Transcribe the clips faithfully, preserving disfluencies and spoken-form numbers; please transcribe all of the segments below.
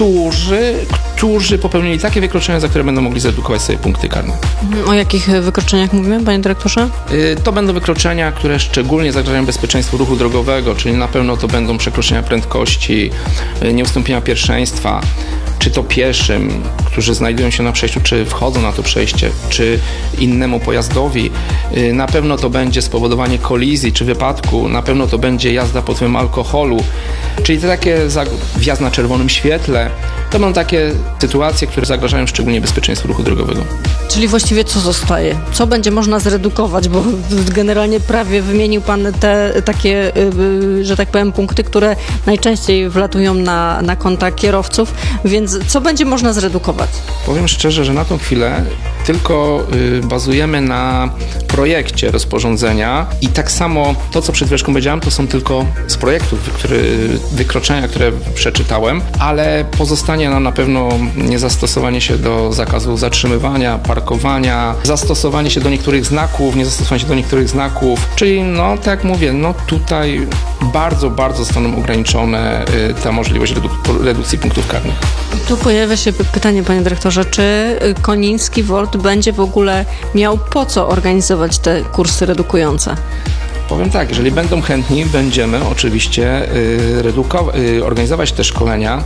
którzy, którzy popełnili takie wykroczenia, za które będą mogli zredukować sobie punkty karne. O jakich wykroczeniach mówimy, panie dyrektorze? To będą wykroczenia, które szczególnie zagrażają bezpieczeństwu ruchu drogowego, czyli na pewno to będą przekroczenia prędkości, nieustąpienia pierwszeństwa, czy to pieszym, którzy znajdują się na przejściu, czy wchodzą na to przejście, czy innemu pojazdowi. Na pewno to będzie spowodowanie kolizji czy wypadku, na pewno to będzie jazda pod wpływem alkoholu, czyli te takie wjazd na czerwonym świetle. To będą takie sytuacje, które zagrażają szczególnie bezpieczeństwu ruchu drogowego. Czyli właściwie co zostaje? Co będzie można zredukować? Bo generalnie prawie wymienił pan te takie, że tak powiem, punkty, które najczęściej wlatują na, na konta kierowców, więc co będzie można zredukować? Powiem szczerze, że na tą chwilę tylko y, bazujemy na projekcie rozporządzenia i tak samo to, co przed chwileczką powiedziałem, to są tylko z projektów który, wykroczenia, które przeczytałem, ale pozostanie nam na pewno niezastosowanie się do zakazu zatrzymywania, parkowania, zastosowanie się do niektórych znaków, niezastosowanie się do niektórych znaków, czyli no tak jak mówię, no tutaj bardzo, bardzo zostaną ograniczone y, ta możliwość redu- redukcji punktów karnych. Tu pojawia się pytanie, panie dyrektorze, czy Koniński W O R T będzie w ogóle miał po co organizować te kursy redukujące? Powiem tak, jeżeli będą chętni, będziemy oczywiście y, redukować, y, organizować te szkolenia.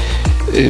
Y,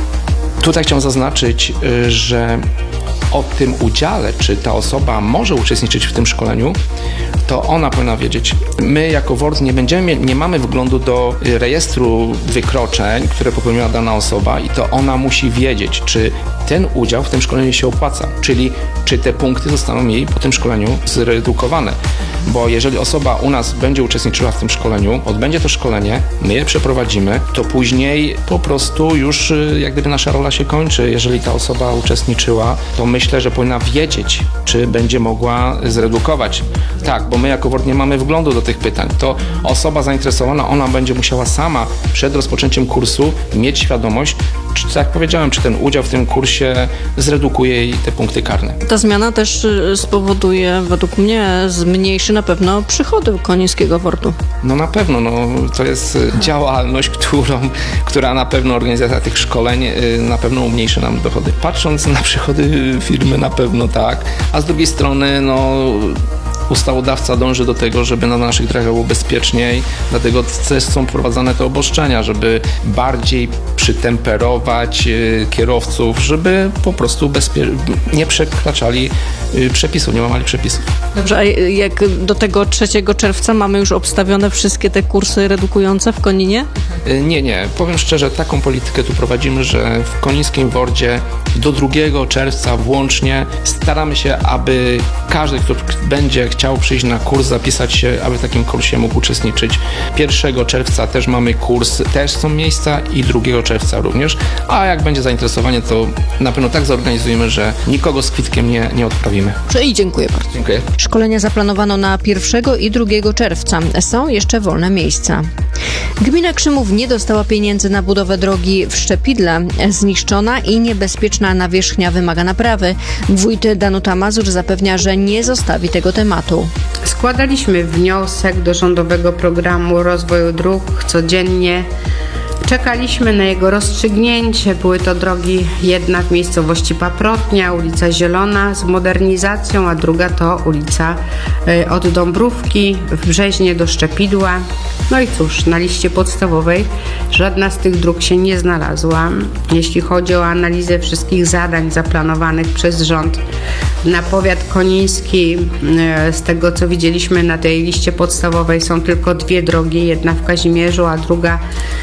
tutaj chciałem zaznaczyć, y, że o tym udziale, czy ta osoba może uczestniczyć w tym szkoleniu, to ona powinna wiedzieć. My jako W O R T nie będziemy, nie mamy wglądu do rejestru wykroczeń, które popełniła dana osoba i to ona musi wiedzieć, czy ten udział w tym szkoleniu się opłaca, czyli czy te punkty zostaną jej po tym szkoleniu zredukowane. Bo jeżeli osoba u nas będzie uczestniczyła w tym szkoleniu, odbędzie to szkolenie, my je przeprowadzimy, to później po prostu już jak gdyby nasza rola się kończy. Jeżeli ta osoba uczestniczyła, to myślę, że powinna wiedzieć, czy będzie mogła zredukować. Tak, bo my jako W O R T nie mamy wglądu do tych pytań. To osoba zainteresowana, ona będzie musiała sama przed rozpoczęciem kursu mieć świadomość, czy, tak jak powiedziałem, czy ten udział w tym kursie zredukuje jej te punkty karne. Ta zmiana też spowoduje, według mnie, zmniejszy na pewno przychody Konińskiego W O R T-u. No na pewno, no, to jest działalność, którą, która na pewno, organizacja tych szkoleń na pewno umniejszy nam dochody. Patrząc na przychody firmy, na pewno tak, a z drugiej strony, no, ustawodawca dąży do tego, żeby na naszych drogach było bezpieczniej, dlatego też są wprowadzane te obostrzenia, żeby bardziej przytemperować kierowców, żeby po prostu bezpie- nie przekraczali przepisów, nie łamali przepisów. Dobrze, a jak do tego trzeciego czerwca mamy już obstawione wszystkie te kursy redukujące w Koninie? Nie, nie. Powiem szczerze, taką politykę tu prowadzimy, że w konińskim W O R Dzie do drugiego czerwca włącznie staramy się, aby każdy, kto będzie chciał przyjść na kurs, zapisać się, aby w takim kursie mógł uczestniczyć. pierwszego czerwca też mamy kurs, też są miejsca i drugiego czerwca również, a jak będzie zainteresowanie, to na pewno tak zorganizujemy, że nikogo z kwitkiem nie, nie odprawimy. I dziękuję bardzo. Dziękuję. Szkolenia zaplanowano na pierwszego i drugiego czerwca. Są jeszcze wolne miejsca. Gmina Krzymów nie dostała pieniędzy na budowę drogi w Szczepidle. Zniszczona i niebezpieczna nawierzchnia wymaga naprawy. Wójt Danuta Mazur zapewnia, że nie zostawi tego tematu. Składaliśmy wniosek do Rządowego Programu Rozwoju Dróg codziennie. Czekaliśmy na jego rozstrzygnięcie. Były to drogi, jedna w miejscowości Paprotnia, ulica Zielona z modernizacją, a druga to ulica y, od Dąbrówki w Brzeźnie do Szczepidła. No i cóż, na liście podstawowej żadna z tych dróg się nie znalazła. Jeśli chodzi o analizę wszystkich zadań zaplanowanych przez rząd na powiat koniński, y, z tego co widzieliśmy na tej liście podstawowej są tylko dwie drogi, jedna w Kazimierzu, a druga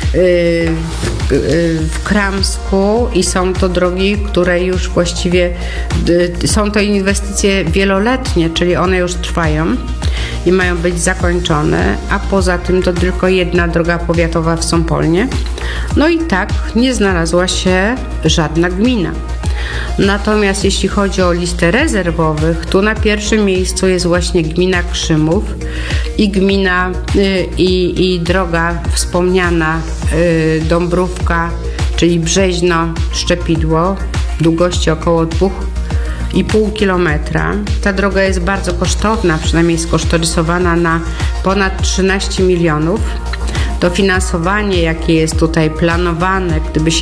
y, w Kramsku i są to drogi, które już właściwie są to inwestycje wieloletnie, czyli one już trwają i mają być zakończone, a poza tym to tylko jedna droga powiatowa w Sąpolnie. No i tak nie znalazła się żadna gmina. Natomiast jeśli chodzi o listę rezerwowych, tu na pierwszym miejscu jest właśnie gmina Krzymów i gmina y, i, i droga wspomniana y, Dąbrówka, czyli Brzeźno Szczepidło, długości około dwa i pół kilometra. Ta droga jest bardzo kosztowna, przynajmniej skosztorysowana na ponad trzynaście milionów. Dofinansowanie, jakie jest tutaj planowane, gdyby się